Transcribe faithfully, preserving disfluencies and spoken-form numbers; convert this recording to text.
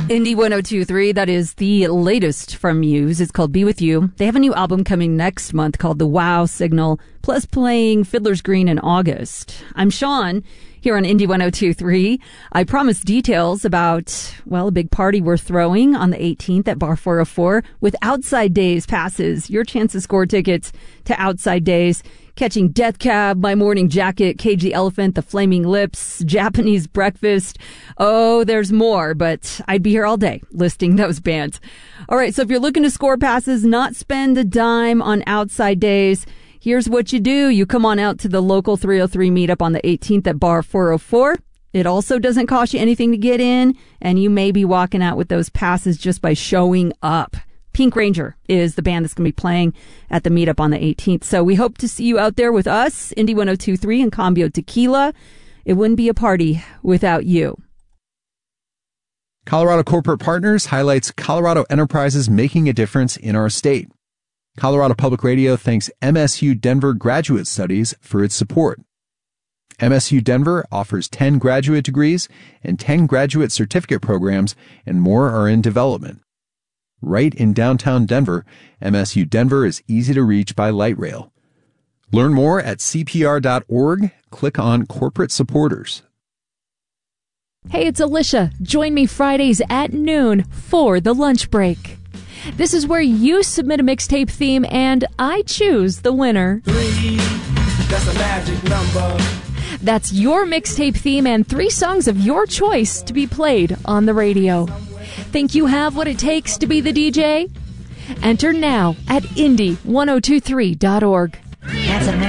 Indie one oh two point three, that is the latest from Muse. It's called Be With You. They have a new album coming next month called The Wow Signal, plus playing Fiddler's Green in August. I'm Sean, here on Indie one oh two point three. I promised details about, well, a big party we're throwing on the eighteenth at Bar four oh four with Outside Days passes. Your chance to score tickets to Outside Days. Catching Death Cab, My Morning Jacket, Cage the Elephant, The Flaming Lips, Japanese Breakfast. Oh, there's more, but I'd be here all day listing those bands. All right, so if you're looking to score passes, not spend a dime on Outside Days, here's what you do. You come on out to the local three oh three meetup on the eighteenth at Bar four oh four. It also doesn't cost you anything to get in, and you may be walking out with those passes just by showing up. Pink Ranger is the band that's going to be playing at the meetup on the eighteenth. So we hope to see you out there with us, Indie one oh two point three and Cambio Tequila. It wouldn't be a party without you. Colorado Corporate Partners highlights Colorado enterprises making a difference in our state. Colorado Public Radio thanks M S U Denver Graduate Studies for its support. M S U Denver offers ten graduate degrees and ten graduate certificate programs, and more are in development. Right in downtown Denver, M S U Denver is easy to reach by light rail. Learn more at C P R dot org. Click on Corporate Supporters. Hey, it's Alicia. Join me Fridays at noon for the lunch break. This is where you submit a mixtape theme and I choose the winner. Three, that's a magic number. That's your mixtape theme and three songs of your choice to be played on the radio. Think you have what it takes to be the D J? Enter now at indie ten twenty-three dot org. That's a